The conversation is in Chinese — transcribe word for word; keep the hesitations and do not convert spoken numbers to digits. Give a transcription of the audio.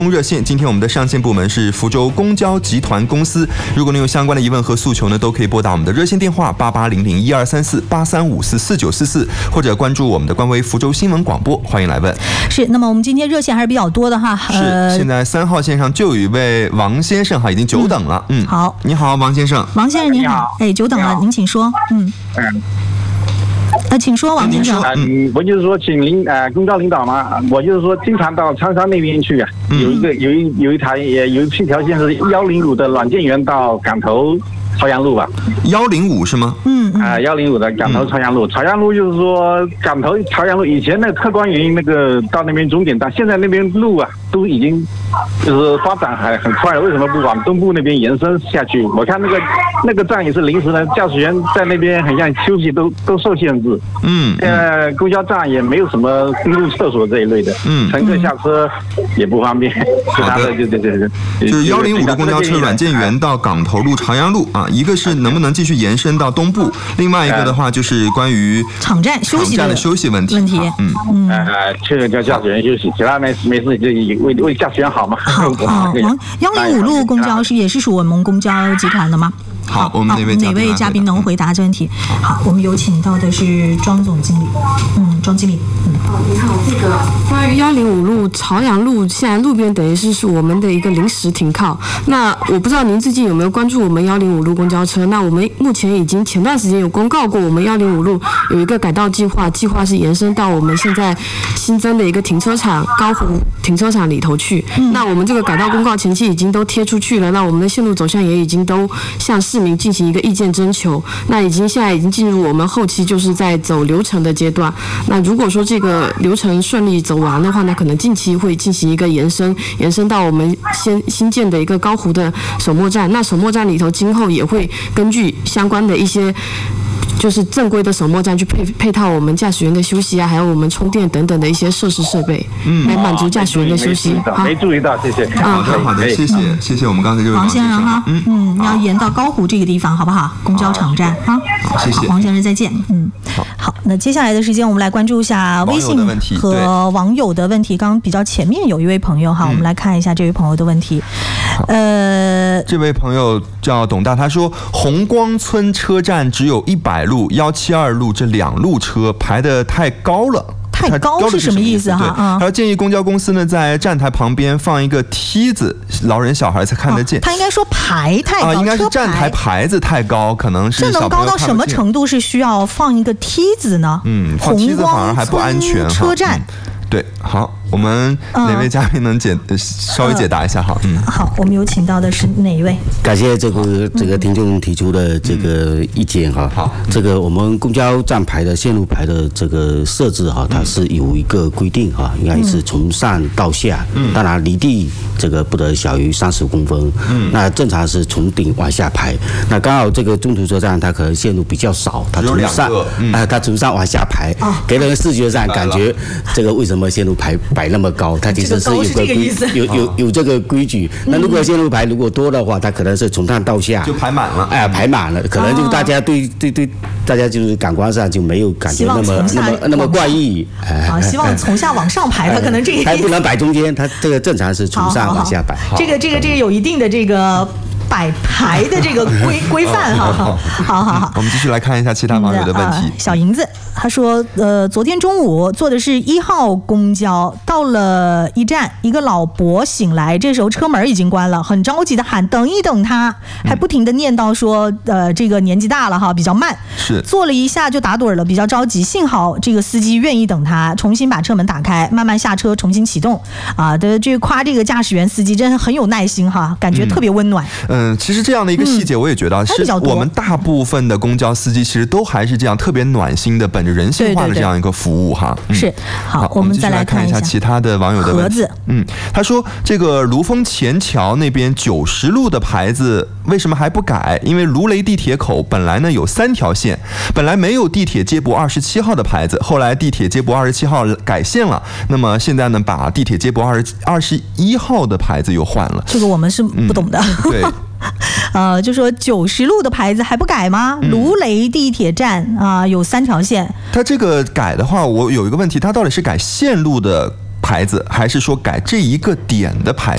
热线，今天我们的上线部门是福州公交集团公司。如果您有相关的疑问和诉求呢，都可以拨打我们的热线电话八八零零一二三四八三五四四九四四，或者关注我们的官微福州新闻广播，欢迎来问。 是，那么我们今天热线还是比较多的哈。 呃、是，现在三号线上就有一位王先生哈，已经久等了。嗯，嗯好， 你好，王先生。 王先生您好，哎，久等了，您请说。嗯嗯。呃，请说，王先生。 嗯，我就是说，请领呃公交领导嘛，我就是说，经常到长沙那边去啊，嗯、有一个有一有一台也有一条线是幺零五的软件园到港头朝阳路吧。 幺零五是吗？ 嗯啊，幺零五的港头朝阳路，嗯、朝阳路就是说港头朝阳路以前的客观原因那个到那边终点站，现在那边路啊都已经就是发展还很快了，为什么不往东部那边延伸下去？我看那个那个站也是临时的，驾驶员在那边很像休息都都受限制。 嗯， 呃，公交站也没有什么公共厕所这一类的，嗯，乘客下车也不方便。其他的就对对对， 就是幺零五的公交车软件园到港头路、朝阳路啊，一个是能不能继续延伸到东部，另外一个的话就是关于场站休息的休息问题。 问题， 嗯嗯， 呃，确认叫驾驶员休息，其他没没事就为为驾驶员好嘛。 好，好，王幺零五路公交是也是属我们公交集团的吗？ 好，我们哪位哪位嘉宾能回答这问题？好，我们有请到的是庄总经理，嗯，庄经理，嗯， 哦，你好，这个关于幺零五路朝阳路，现在路边等于是是我们的一个临时停靠。那我不知道您最近有没有关注我们幺零五路公交车？那我们目前已经前段时间有公告过，我们幺零五路有一个改道计划，计划是延伸到我们现在新增的一个停车场高湖停车场里头去。嗯、那我们这个改道公告前期已经都贴出去了，那我们的线路走向也已经都向市民进行一个意见征求，那已经现在已经进入我们后期就是在走流程的阶段。那如果说这个流程顺利走完的话，那可能近期会进行一个延伸，延伸到我们先新建的一个高湖的首末站。那首末站里头，今后也会根据相关的一些。就是正规的首末站去配配套我们驾驶员的休息啊，还有我们充电等等的一些设施设备，嗯，来满足驾驶员的休息。 好，没注意到，谢谢。 好的，好的，谢谢，谢谢我们刚才这位王先生哈，嗯嗯，要延到高湖这个地方，好不好？公交场站啊， 好，谢谢， 王先生再见，嗯，好，好，那接下来的时间我们来关注一下微信和网友的问题。刚刚比较前面有一位朋友哈，我们来看一下这位朋友的问题。呃， 这位朋友叫董大，他说红光村车站只有一百路、幺七二路这两路车排得太高了。 太高是什么意思哈？ 他说建议公交公司呢在站台旁边放一个梯子，老人小孩才看得见。 他应该说排太高， 啊，应该是站台牌子太高，可能是这能高到什么程度是需要放一个梯子呢？ 嗯，放梯子反而还不安全。 车站。 对，好，我们哪位嘉宾能解、呃、稍微解答一下哈？嗯， 好，我们有请到的是哪一位？ 感谢这个这个听众提出的这个意见哈。好、嗯，这个我们公交站牌的线路牌的这个设置哈，它是有一个规定哈，应该是从上到下，嗯，当然离地这个不得小于三十公分，嗯，那正常是从顶往下排。那刚好这个中途车站它可能线路比较少，它从上啊、嗯呃，它从上往下排，哦、给人视觉上感觉这个为什么？线路牌摆那么高，它其实是有个规有有有这个规矩。那如果线路牌如果多的话，它可能是从上到下就排满了， 哎，排满了，可能就大家对对对，大家就是感官上就没有感觉那么那么那么怪异。 啊，希望从下往上排，它可能这个还不能摆中间，它这个正常是从上往下摆。 这个这个这个有一定的这个。摆排的这个规规范哈，好好好， 我们继续来看一下其他网友的问题。 呃、小银子他说，呃，昨天中午坐的是一号公交，到了一站，一个老伯醒来，这时候车门已经关了，很着急的喊等一等他，还不停的念叨说，呃，这个年纪大了哈，比较慢， 是坐了一下就打盹了，比较着急。幸好这个司机愿意等他，重新把车门打开，慢慢下车，重新启动。啊，的这夸这个驾驶员司机真的很有耐心哈，感觉特别温暖。 嗯嗯，其实这样的一个细节，我也觉得是我们大部分的公交司机其实都还是这样特别暖心的，本着人性化的这样一个服务哈。 对对对嗯、是，好， 好，我们继续来看一下其他的网友的问题。嗯，他说这个卢峰前桥那边九十路的牌子为什么还不改？因为卢雷地铁口本来呢有三条线，本来没有地铁接驳二十七号的牌子，后来地铁接驳二十七号改线了，那么现在呢把地铁接驳二十二十一号的牌子又换了。 这个我们是不懂的。嗯、对。呃，就说九十路的牌子还不改吗？嗯、卢雷地铁站啊、呃、有三条线。 它这个改的话，我有一个问题，它到底是改线路的牌子，还是说改这一个点的牌